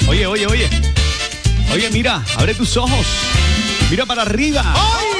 Oye, oye, oye. Oye, mira, abre tus ojos. Mira para arriba. ¡Ay!